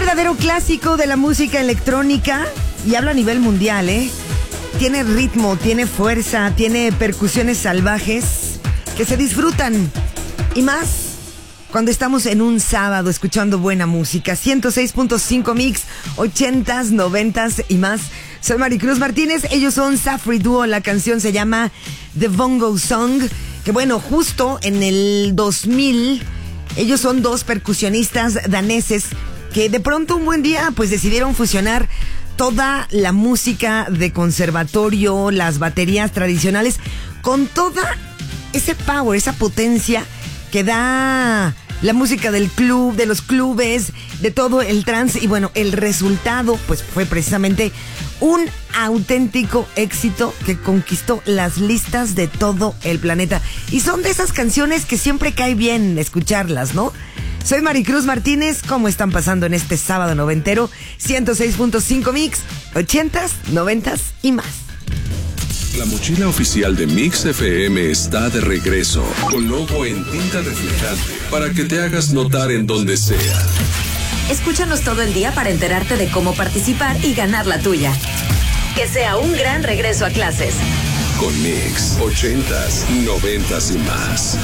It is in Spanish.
verdadero clásico de la música electrónica y habla a nivel mundial, ¿eh? Tiene ritmo, tiene fuerza, tiene percusiones salvajes que se disfrutan. Y más cuando estamos en un sábado escuchando buena música. 106.5 Mix, 80s, 90s y más. Soy Maricruz Martínez, ellos son Safri Duo, la canción se llama The Bongo Song. Que bueno, justo en el 2000, ellos son dos percusionistas daneses que de pronto un buen día pues decidieron fusionar toda la música de conservatorio, las baterías tradicionales, con toda ese power, esa potencia que da la música del club, de los clubes, de todo el trance. Y bueno, el resultado pues fue precisamente un auténtico éxito que conquistó las listas de todo el planeta. Y son de esas canciones que siempre cae bien escucharlas, ¿no? Soy Maricruz Martínez, ¿cómo están pasando en este sábado noventero? 106.5 Mix, 80s, 90s y más. La mochila oficial de Mix FM está de regreso, con logo en tinta reflejante, para que te hagas notar en donde sea. Escúchanos todo el día para enterarte de cómo participar y ganar la tuya. Que sea un gran regreso a clases. Con Mix, 80s, 90s y más.